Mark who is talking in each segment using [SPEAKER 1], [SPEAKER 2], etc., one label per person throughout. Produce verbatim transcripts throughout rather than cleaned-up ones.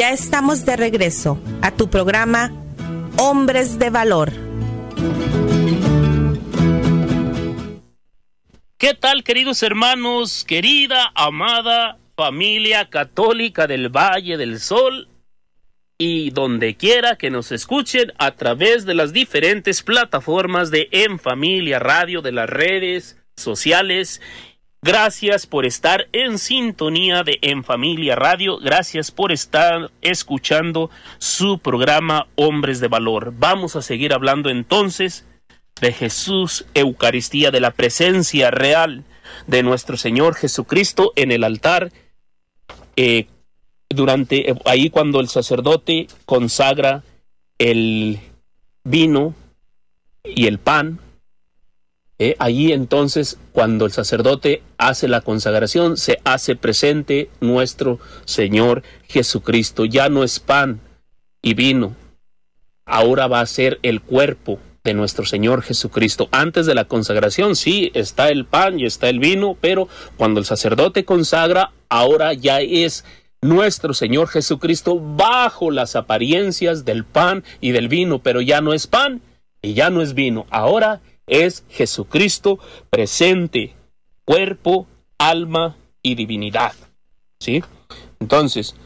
[SPEAKER 1] Ya estamos de regreso a tu programa Hombres de Valor.
[SPEAKER 2] ¿Qué tal, queridos hermanos, querida, amada familia católica del Valle del Sol y donde quiera que nos escuchen a través de las diferentes plataformas de En Familia Radio, de las redes sociales? Gracias por estar en sintonía de En Familia Radio. Gracias por estar escuchando su programa Hombres de Valor. Vamos a seguir hablando entonces de Jesús, Eucaristía, de la presencia real de nuestro Señor Jesucristo en el altar. Eh, durante eh, ahí cuando el sacerdote consagra el vino y el pan, Eh, allí entonces, cuando el sacerdote hace la consagración, se hace presente nuestro Señor Jesucristo. Ya no es pan y vino, ahora va a ser el cuerpo de nuestro Señor Jesucristo. Antes de la consagración, sí, está el pan y está el vino, pero cuando el sacerdote consagra, ahora ya es nuestro Señor Jesucristo bajo las apariencias del pan y del vino, pero ya no es pan y ya no es vino, ahora es Jesucristo presente, cuerpo, alma y divinidad, ¿sí? Entonces,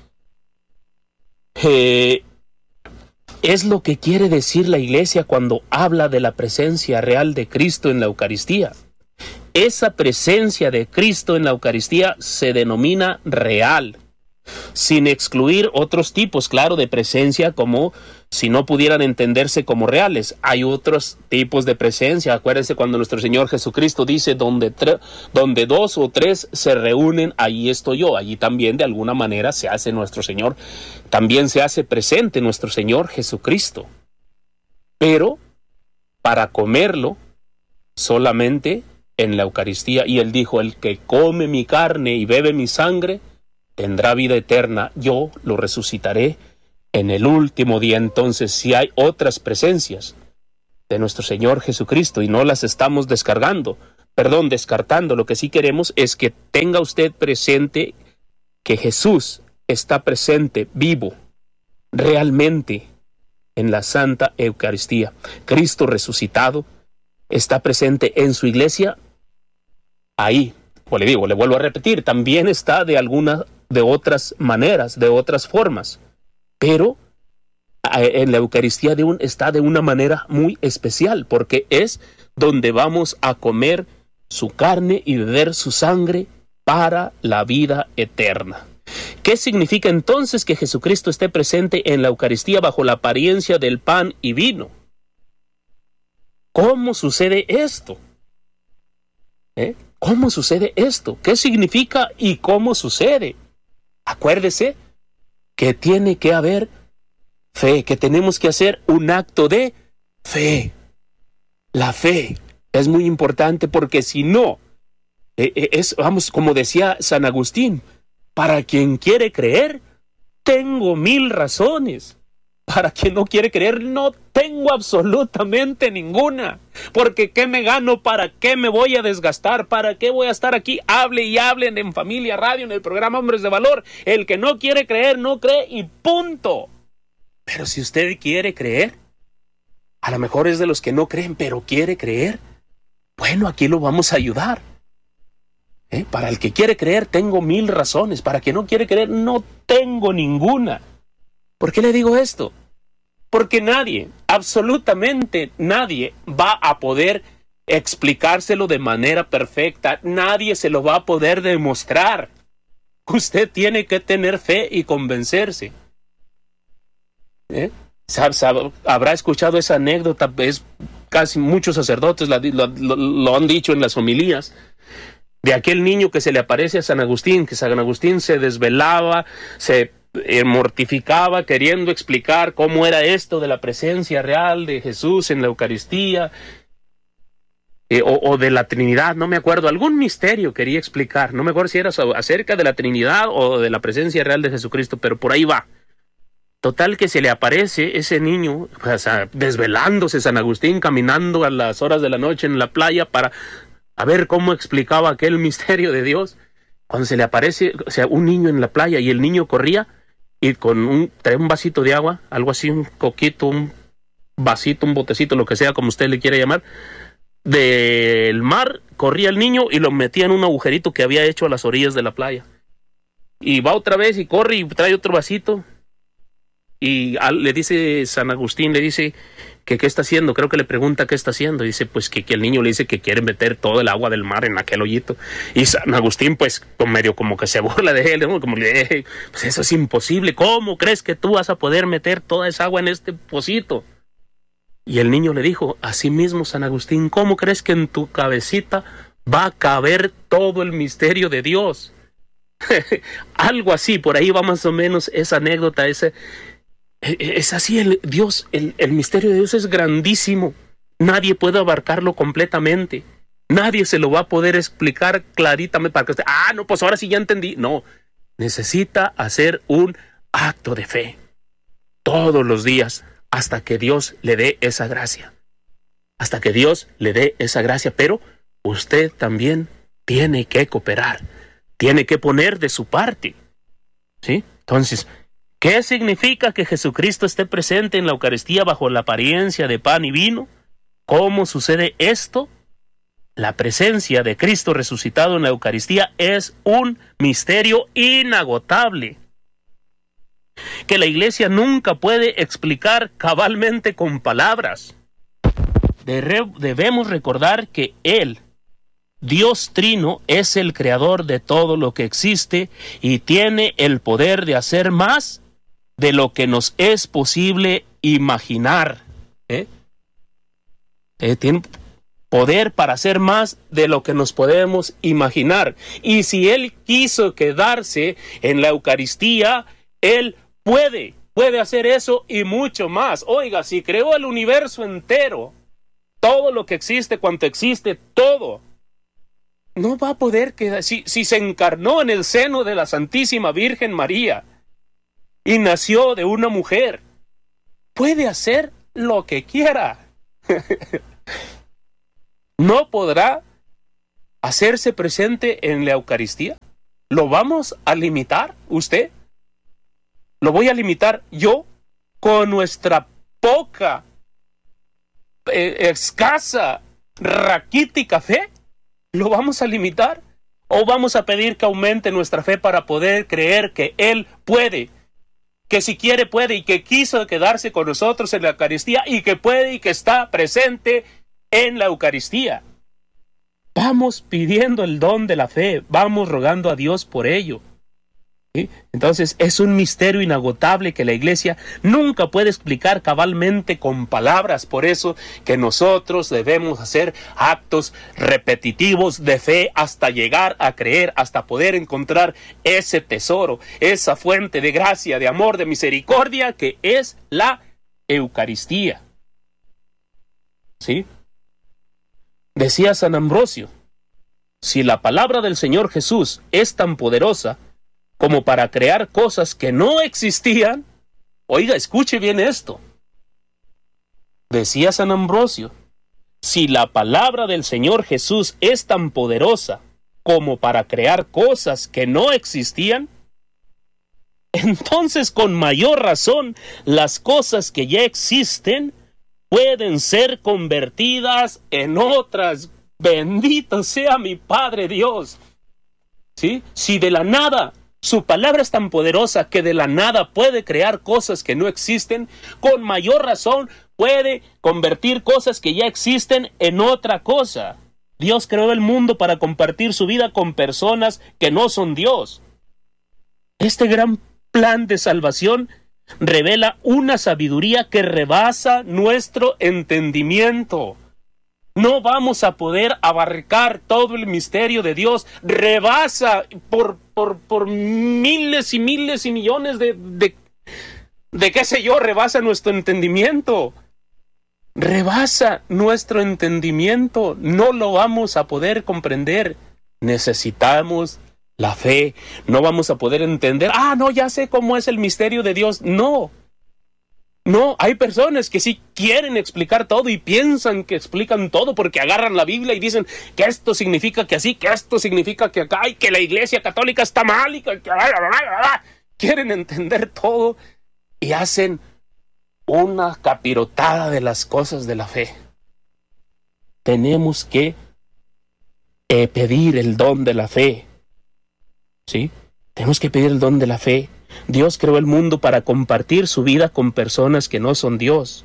[SPEAKER 2] eh, es lo que quiere decir la Iglesia cuando habla de la presencia real de Cristo en la Eucaristía. Esa presencia de Cristo en la Eucaristía se denomina real, sin excluir otros tipos, claro, de presencia, como si no pudieran entenderse como reales. Hay otros tipos de presencia. Acuérdense cuando nuestro Señor Jesucristo dice, donde, tre- donde dos o tres se reúnen, allí estoy yo. Allí también de alguna manera se hace nuestro Señor, también se hace presente nuestro Señor Jesucristo. Pero para comerlo solamente en la Eucaristía. Y Él dijo, el que come mi carne y bebe mi sangre tendrá vida eterna, yo lo resucitaré en el último día. Entonces, si hay otras presencias de nuestro Señor Jesucristo y no las estamos descargando, perdón, descartando, lo que sí queremos es que tenga usted presente que Jesús está presente, vivo, realmente en la Santa Eucaristía. Cristo resucitado está presente en su iglesia, ahí, pues le digo, le vuelvo a repetir, también está de alguna de otras maneras, de otras formas, pero en la Eucaristía de un, está de una manera muy especial, porque es donde vamos a comer su carne y beber su sangre para la vida eterna. ¿Qué significa entonces que Jesucristo esté presente en la Eucaristía bajo la apariencia del pan y vino? ¿Cómo sucede esto? ¿Eh? ¿Cómo sucede esto? ¿Qué significa y cómo sucede? Acuérdese que tiene que haber fe, que tenemos que hacer un acto de fe. La fe es muy importante porque si no, es, vamos, como decía San Agustín, para quien quiere creer, tengo mil razones. Para quien no quiere creer, no tengo absolutamente ninguna. Porque ¿qué me gano? ¿Para qué me voy a desgastar? ¿Para qué voy a estar aquí? Hable y hablen en Familia Radio, en el programa Hombres de Valor. El que no quiere creer, no cree y punto. Pero si usted quiere creer, a lo mejor es de los que no creen, pero quiere creer, bueno, aquí lo vamos a ayudar. ¿Eh? Para el que quiere creer, tengo mil razones. Para el que no quiere creer, no tengo ninguna. ¿Por qué le digo esto? Porque nadie, absolutamente nadie, va a poder explicárselo de manera perfecta. Nadie se lo va a poder demostrar. Usted tiene que tener fe y convencerse. ¿Eh? ¿Sab, sab, habrá escuchado esa anécdota? Es casi muchos sacerdotes la, lo, lo, lo han dicho en las homilías. De aquel niño que se le aparece a San Agustín, que San Agustín se desvelaba, se eh, mortificaba queriendo explicar cómo era esto de la presencia real de Jesús en la Eucaristía, eh, o, o de la Trinidad, no me acuerdo, algún misterio quería explicar, no me acuerdo si era acerca de la Trinidad o de la presencia real de Jesucristo, pero por ahí va. Total que se le aparece ese niño, o sea, desvelándose San Agustín, caminando a las horas de la noche en la playa para a ver cómo explicaba aquel misterio de Dios. Cuando se le aparece, o sea, un niño en la playa y el niño corría, y con un, trae un vasito de agua, algo así, un coquito, un vasito, un botecito, lo que sea, como usted le quiera llamar, del mar, corría el niño y lo metía en un agujerito que había hecho a las orillas de la playa. Y va otra vez y corre y trae otro vasito. Y le dice San Agustín, le dice que qué está haciendo, creo que le pregunta qué está haciendo, y dice pues que, que el niño le dice que quiere meter todo el agua del mar en aquel hoyito, y San Agustín pues medio como que se burla de él, ¿no? Como le pues eso es imposible, ¿cómo crees que tú vas a poder meter toda esa agua en este pocito? Y el niño le dijo, así mismo San Agustín, ¿cómo crees que en tu cabecita va a caber todo el misterio de Dios? Algo así, por ahí va más o menos esa anécdota, ese... Es así, el Dios, el, el misterio de Dios es grandísimo. Nadie puede abarcarlo completamente. Nadie se lo va a poder explicar claritamente para que usted, ah, no, pues ahora sí ya entendí. No, necesita hacer un acto de fe todos los días hasta que Dios le dé esa gracia. Hasta que Dios le dé esa gracia, pero usted también tiene que cooperar, tiene que poner de su parte. ¿Sí? Entonces, ¿qué significa que Jesucristo esté presente en la Eucaristía bajo la apariencia de pan y vino? ¿Cómo sucede esto? La presencia de Cristo resucitado en la Eucaristía es un misterio inagotable que la Iglesia nunca puede explicar cabalmente con palabras. Debemos recordar que Él, Dios Trino, es el creador de todo lo que existe y tiene el poder de hacer más de lo que nos es posible imaginar. ¿Eh? Eh, tiene poder para hacer más de lo que nos podemos imaginar. Y si Él quiso quedarse en la Eucaristía, Él puede, puede hacer eso y mucho más. Oiga, si creó el universo entero, todo lo que existe, cuanto existe, todo, no va a poder quedar. Si, si se encarnó en el seno de la Santísima Virgen María y nació de una mujer, puede hacer lo que quiera. ¿No podrá hacerse presente en la Eucaristía? ¿Lo vamos a limitar usted? ¿Lo voy a limitar yo con nuestra poca, eh, escasa, raquítica fe? ¿Lo vamos a limitar? ¿O vamos a pedir que aumente nuestra fe para poder creer que Él puede? Que si quiere puede y que quiso quedarse con nosotros en la Eucaristía y que puede y que está presente en la Eucaristía. Vamos pidiendo el don de la fe, vamos rogando a Dios por ello. ¿Sí? Entonces es un misterio inagotable que la Iglesia nunca puede explicar cabalmente con palabras. Por eso que nosotros debemos hacer actos repetitivos de fe hasta llegar a creer, hasta poder encontrar ese tesoro, esa fuente de gracia, de amor, de misericordia que es la Eucaristía. ¿Sí? Decía San Ambrosio, si la palabra del Señor Jesús es tan poderosa como para crear cosas que no existían, oiga, escuche bien esto. Decía San Ambrosio, si la palabra del Señor Jesús es tan poderosa como para crear cosas que no existían, entonces con mayor razón las cosas que ya existen pueden ser convertidas en otras. Bendito sea mi Padre Dios. ¿Sí? Si de la nada su palabra es tan poderosa que de la nada puede crear cosas que no existen, con mayor razón puede convertir cosas que ya existen en otra cosa. Dios creó el mundo para compartir su vida con personas que no son Dios. Este gran plan de salvación revela una sabiduría que rebasa nuestro entendimiento. No vamos a poder abarcar todo el misterio de Dios. Rebasa por, por, por miles y miles y millones de, de, de qué sé yo, rebasa nuestro entendimiento. Rebasa nuestro entendimiento. No lo vamos a poder comprender. Necesitamos la fe. No vamos a poder entender, ah, no, ya sé cómo es el misterio de Dios. No. No, hay personas que sí quieren explicar todo y piensan que explican todo porque agarran la Biblia y dicen que esto significa que así, que esto significa que acá, y que la Iglesia Católica está mal y que... quieren entender todo y hacen una capirotada de las cosas de la fe. Tenemos que eh, pedir el don de la fe, ¿sí? Tenemos que pedir el don de la fe. Dios creó el mundo para compartir su vida con personas que no son Dios.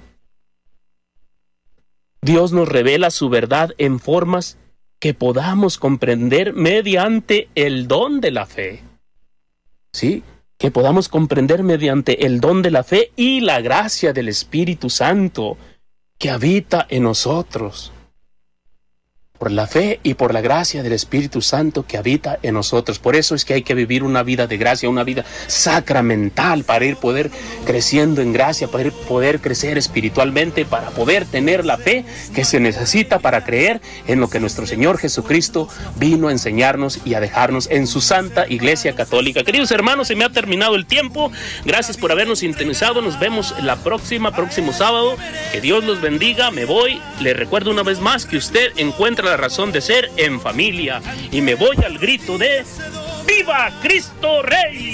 [SPEAKER 2] Dios nos revela su verdad en formas que podamos comprender mediante el don de la fe. ¿Sí? Que podamos comprender mediante el don de la fe y la gracia del Espíritu Santo que habita en nosotros. Por la fe y por la gracia del Espíritu Santo que habita en nosotros. Por eso es que hay que vivir una vida de gracia, una vida sacramental, para ir poder creciendo en gracia, para ir poder crecer espiritualmente, para poder tener la fe que se necesita para creer en lo que nuestro Señor Jesucristo vino a enseñarnos y a dejarnos en su Santa Iglesia Católica. Queridos hermanos, se me ha terminado el tiempo. Gracias por habernos sintonizado. Nos vemos la próxima, próximo sábado. Que Dios los bendiga. Me voy. Le recuerdo una vez más que usted encuentra la razón de ser en familia, y me voy al grito de ¡Viva Cristo Rey!